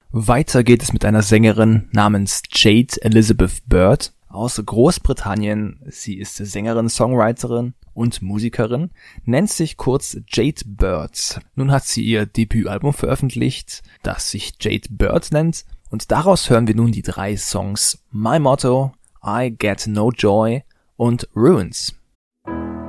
Weiter geht es mit einer Sängerin namens Jade Elizabeth Bird aus Großbritannien. Sie ist Sängerin, Songwriterin und Musikerin, nennt sich kurz Jade Bird. Nun hat sie ihr Debütalbum veröffentlicht, das sich Jade Bird nennt, und daraus hören wir nun die 3 Songs My Motto, I Get No Joy und Ruins.